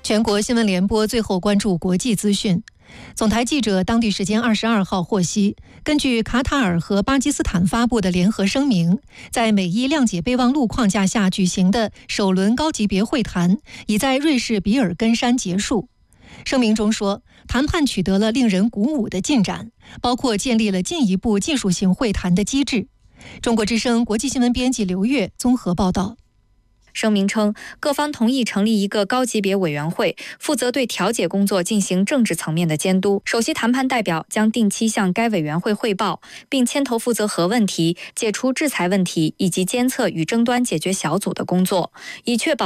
全国新闻联播最后关注国际资讯。总台记者当地时间22号获悉，根据卡塔尔和巴基斯坦发布的联合声明，在美伊谅解备忘录框架下举行的首轮高级别会谈已在瑞士比尔根山结束。声明中说，谈判取得了令人鼓舞的进展，包括建立了进一步技术性会谈的机制。中国之声国际新闻编辑刘月综合报道。 声明称，各方同意成立一个高级别委员会，负责对调解工作进行政治层面的监督。首席谈判代表将定期向该委员会汇报，并牵头负责核问题、解除制裁问题以及监测与争端解决小组的工作，以确保